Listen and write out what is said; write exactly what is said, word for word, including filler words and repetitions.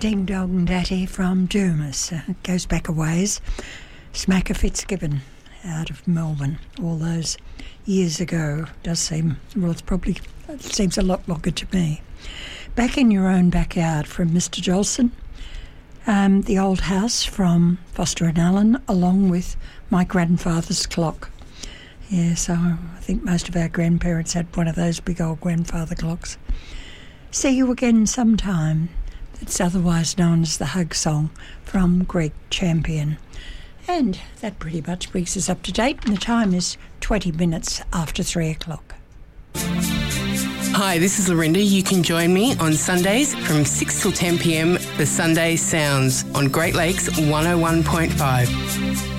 Ding Dong Daddy from Dermis. Uh, it goes back a ways. Smacker Fitzgibbon out of Melbourne all those years ago. Does seem, well, it's probably, it seems a lot longer to me. Back in Your Own Backyard from Mister Jolson. Um, the Old House from Foster and Allen, along with My Grandfather's Clock. Yeah, so I think most of our grandparents had one of those big old grandfather clocks. See You Again Sometime. It's otherwise known as the Hug Song from Greg Champion. And that pretty much brings us up to date, and the time is twenty minutes after three o'clock. Hi, this is Lorinda. You can join me on Sundays from six till ten p m, The Sunday Sounds on Great Lakes one oh one point five.